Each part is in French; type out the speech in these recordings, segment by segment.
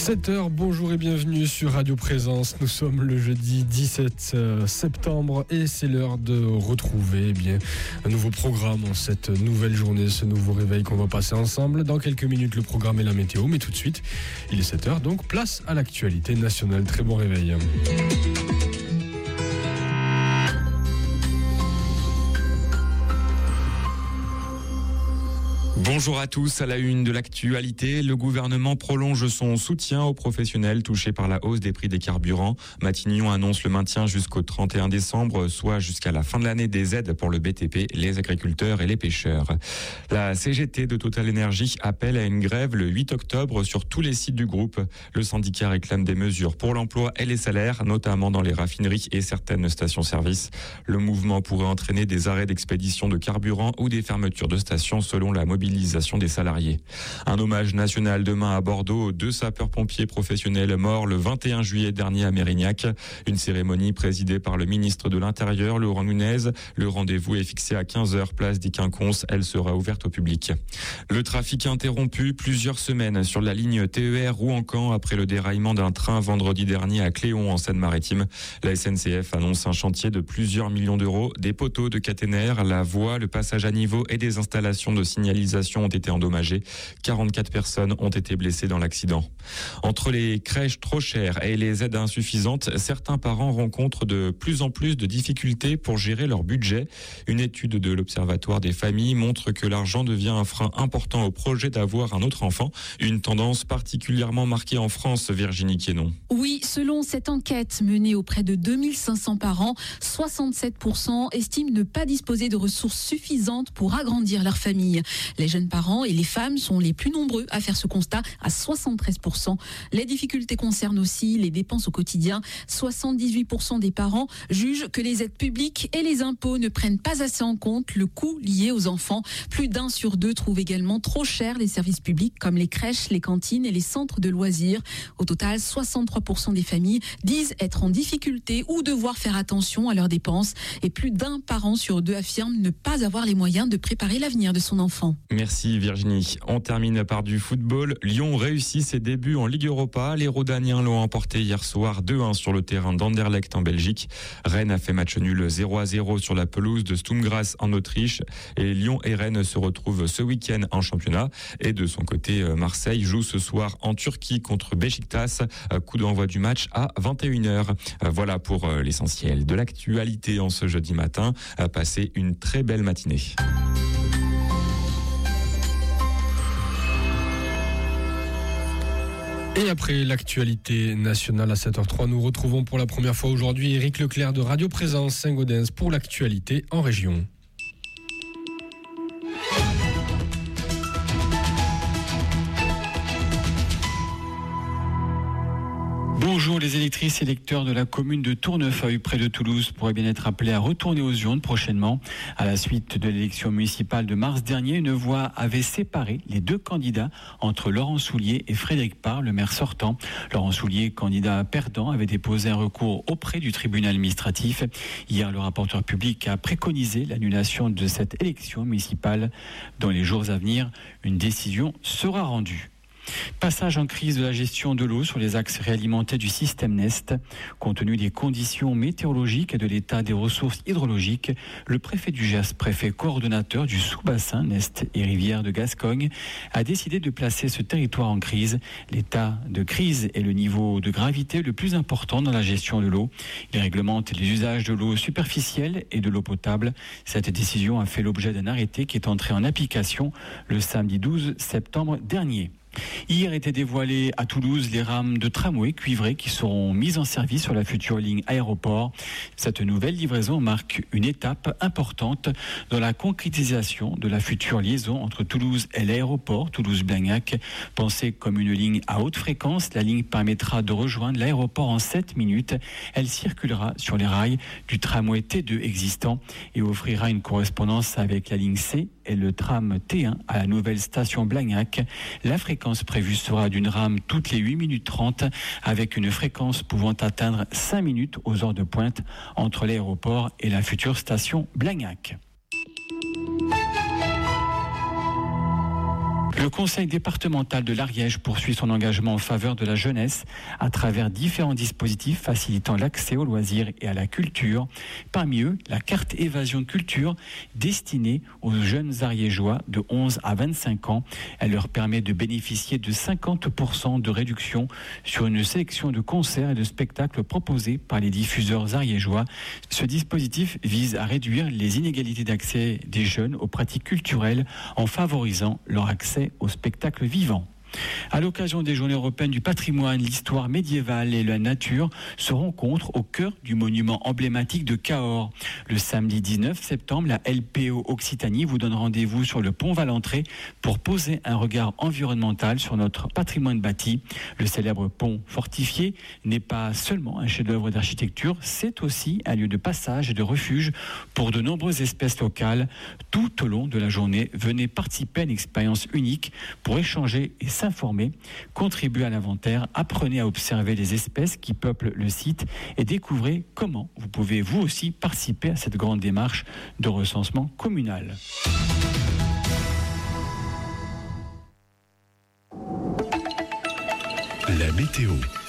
7h, bonjour et bienvenue sur Radio Présence. Nous sommes le jeudi 17 septembre et c'est l'heure de retrouver un nouveau programme en cette nouvelle journée, ce nouveau réveil qu'on va passer ensemble. Dans quelques minutes, le programme et la météo, mais tout de suite, il est 7h, donc place à l'actualité nationale. Très bon réveil. Bonjour à tous, à la une de l'actualité, le gouvernement prolonge son soutien aux professionnels touchés par la hausse des prix des carburants. Matignon annonce le maintien jusqu'au 31 décembre, soit jusqu'à la fin de l'année des aides pour le BTP, les agriculteurs et les pêcheurs. La CGT de Total Energy appelle à une grève le 8 octobre sur tous les sites du groupe. Le syndicat réclame des mesures pour l'emploi et les salaires, notamment dans les raffineries et certaines stations-service. Le mouvement pourrait entraîner des arrêts d'expédition de carburant ou des fermetures de stations selon la mobilisation des salariés. Un hommage national demain à Bordeaux aux 2 sapeurs-pompiers professionnels morts le 21 juillet dernier à Mérignac. Une cérémonie présidée par le ministre de l'Intérieur, Laurent Nunez. Le rendez-vous est fixé à 15h, place des Quinconces. Elle sera ouverte au public. Le trafic interrompu plusieurs semaines sur la ligne TER Rouen-Caen après le déraillement d'un train vendredi dernier à Cléon en Seine-Maritime. La SNCF annonce un chantier de plusieurs millions d'euros. Des poteaux de caténaires, la voie, le passage à niveau et des installations de signalisation ont été endommagées. 44 personnes ont été blessées dans l'accident. Entre les crèches trop chères et les aides insuffisantes, certains parents rencontrent de plus en plus de difficultés pour gérer leur budget. Une étude de l'Observatoire des familles montre que l'argent devient un frein important au projet d'avoir un autre enfant. Une tendance particulièrement marquée en France, Virginie Quénon. Oui, selon cette enquête menée auprès de 2500 parents, 67% estiment ne pas disposer de ressources suffisantes pour agrandir leur famille. Les jeunes parents et les femmes sont les plus nombreux à faire ce constat, à 73%. Les difficultés concernent aussi les dépenses au quotidien. 78% des parents jugent que les aides publiques et les impôts ne prennent pas assez en compte le coût lié aux enfants. Plus d'1 sur 2 trouve également trop cher les services publics comme les crèches, les cantines et les centres de loisirs. Au total, 63% des familles disent être en difficulté ou devoir faire attention à leurs dépenses. Et plus d'1 parent sur 2 affirme ne pas avoir les moyens de préparer l'avenir de son enfant. Merci Virginie. On termine par du football. Lyon réussit ses débuts en Ligue Europa. Les Rodaniens l'ont emporté hier soir 2-1 sur le terrain d'Anderlecht en Belgique. Rennes a fait match nul 0-0 sur la pelouse de Sturm Graz en Autriche. Et Lyon et Rennes se retrouvent ce week-end en championnat. Et de son côté, Marseille joue ce soir en Turquie contre Beşiktaş. Coup d'envoi du match à 21h. Voilà pour l'essentiel de l'actualité en ce jeudi matin. Passez une très belle matinée. Et après l'actualité nationale à 7h03, nous retrouvons pour la première fois aujourd'hui Éric Leclerc de Radio Présence Saint-Gaudens pour l'actualité en région. Bonjour, les électrices et électeurs de la commune de Tournefeuille, près de Toulouse, pourraient bien être appelés à retourner aux urnes prochainement. À la suite de l'élection municipale de mars dernier, une voix avait séparé les 2 candidats entre Laurent Soulier et Frédéric Parr, le maire sortant. Laurent Soulier, candidat perdant, avait déposé un recours auprès du tribunal administratif. Hier, le rapporteur public a préconisé l'annulation de cette élection municipale. Dans les jours à venir, une décision sera rendue. Passage en crise de la gestion de l'eau sur les axes réalimentés du système Nest. Compte tenu des conditions météorologiques et de l'état des ressources hydrologiques, le préfet du Gers, préfet coordonnateur du sous-bassin Nest et rivière de Gascogne, a décidé de placer ce territoire en crise. L'état de crise est le niveau de gravité le plus important dans la gestion de l'eau. Il réglemente les usages de l'eau superficielle et de l'eau potable. Cette décision a fait l'objet d'un arrêté qui est entré en application le samedi 12 septembre dernier. Hier étaient dévoilées à Toulouse les rames de tramway cuivrées qui seront mises en service sur la future ligne aéroport. Cette nouvelle livraison marque une étape importante dans la concrétisation de la future liaison entre Toulouse et l'aéroport Toulouse-Blagnac. Pensée comme une ligne à haute fréquence, la ligne permettra de rejoindre l'aéroport en 7 minutes. Elle circulera sur les rails du tramway T2 existant et offrira une correspondance avec la ligne C et le tram T1 à la nouvelle station Blagnac. La fréquence prévue sera d'une rame toutes les 8 minutes 30 avec une fréquence pouvant atteindre 5 minutes aux heures de pointe entre l'aéroport et la future station Blagnac. Le conseil départemental de l'Ariège poursuit son engagement en faveur de la jeunesse à travers différents dispositifs facilitant l'accès aux loisirs et à la culture. Parmi eux, la carte évasion culture destinée aux jeunes ariégeois de 11 à 25 ans. Elle leur permet de bénéficier de 50% de réduction sur une sélection de concerts et de spectacles proposés par les diffuseurs ariégeois. Ce dispositif vise à réduire les inégalités d'accès des jeunes aux pratiques culturelles en favorisant leur accès aux spectacles vivants. À l'occasion des Journées européennes du patrimoine, l'histoire médiévale et la nature se rencontrent au cœur du monument emblématique de Cahors. Le samedi 19 septembre, la LPO Occitanie vous donne rendez-vous sur le pont Valentré pour poser un regard environnemental sur notre patrimoine bâti. Le célèbre pont fortifié n'est pas seulement un chef-d'œuvre d'architecture, c'est aussi un lieu de passage et de refuge pour de nombreuses espèces locales. Tout au long de la journée, venez participer à une expérience unique pour échanger et s'informer, contribuer à l'inventaire, apprenez à observer les espèces qui peuplent le site et découvrez comment vous pouvez vous aussi participer à cette grande démarche de recensement communal. La météo.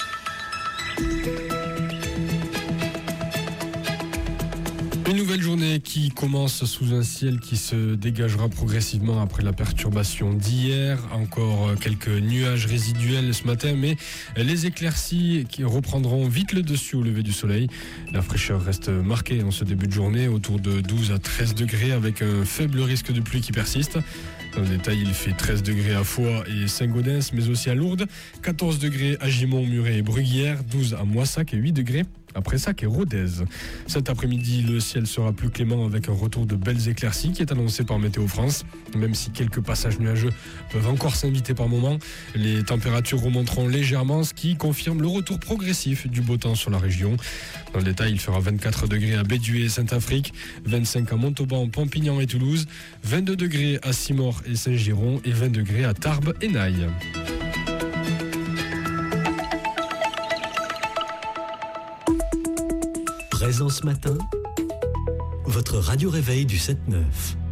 Une nouvelle journée qui commence sous un ciel qui se dégagera progressivement après la perturbation d'hier. Encore quelques nuages résiduels ce matin, mais les éclaircies qui reprendront vite le dessus au lever du soleil. La fraîcheur reste marquée en ce début de journée, autour de 12 à 13 degrés avec un faible risque de pluie qui persiste. Dans le détail, il fait 13 degrés à Foix et Saint-Gaudens, mais aussi à Lourdes, 14 degrés à Gimont, Muret et Bruguière, 12 à Moissac et 8 degrés à Pressac et Rodez. Cet après-midi, le ciel sera plus clément avec un retour de belles éclaircies qui est annoncé par Météo France. Même si quelques passages nuageux peuvent encore s'inviter par moments, les températures remonteront légèrement, ce qui confirme le retour progressif du beau temps sur la région. Dans le détail, il fera 24 degrés à Bédué et Saint-Afrique, 25 à Montauban, Pompignan et Toulouse, 22 degrés à Simor et Saint-Giron et 20 degrés à Tarbes et Naï. Présent ce matin, votre radio réveil du 7-9.